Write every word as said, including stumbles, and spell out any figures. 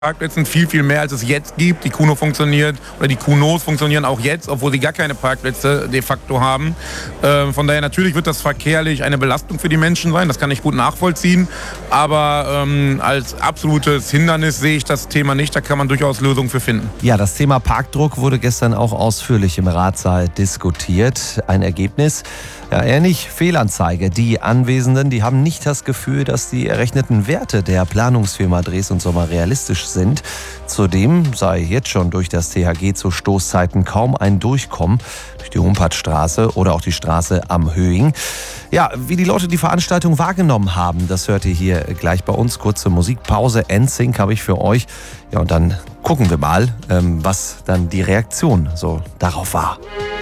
Parkplätzen viel, viel mehr, als es jetzt gibt. Die Kuno funktioniert oder die Kunos funktionieren auch jetzt, obwohl sie gar keine Parkplätze de facto haben. Äh, von daher natürlich wird das verkehrlich eine Belastung für die Menschen sein, das kann ich gut nachvollziehen. Aber ähm, als absolutes Hindernis sehe ich das Thema nicht, da kann man durchaus Lösungen für finden. Ja, das Thema Parkdruck wurde gestern auch ausführlich im Ratssaal diskutiert. Ein Ergebnis, ja, eher nicht Fehlanzeige. Die Anwesenden, die haben nicht das Gefühl, dass die errechneten Werte der Planungsfirma Dres und Sommer realistisch sind. Zudem sei jetzt schon durch das T H G zu Stoßzeiten kaum ein Durchkommen durch die Humpertstraße oder auch die Straße am Höing. Ja, wie die Leute die Veranstaltung wahrgenommen haben, das hört ihr hier gleich bei uns. Kurze Musikpause, N Sync habe ich für euch. Ja, und dann gucken wir mal, was dann die Reaktion so darauf war.